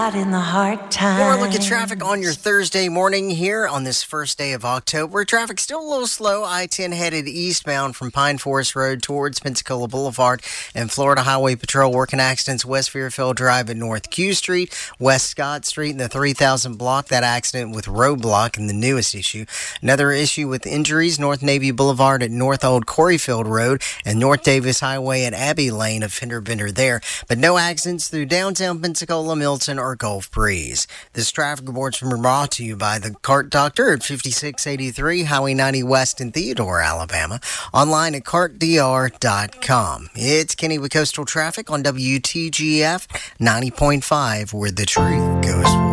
In the hard time. More look at traffic on your Thursday morning here on this first day of October. Traffic still a little slow. I-10 headed eastbound from Pine Forest Road towards Pensacola Boulevard, and Florida Highway Patrol working accidents West Fairfield Drive at North Q Street, West Scott Street in the 3000 block. That accident with roadblock in the newest issue. Another issue with injuries, North Navy Boulevard at North Old Coreyfield Road and North Davis Highway at Abbey Lane, a fender bender there. But no accidents through downtown Pensacola, Milton, or Gulf Breeze. This traffic report's been brought to you by the Cart Doctor at 5683 Highway 90 West in Theodore, Alabama. Online at cartdr.com. It's Kenny with Coastal Traffic on WTGF 90.5, where the truth goes forward.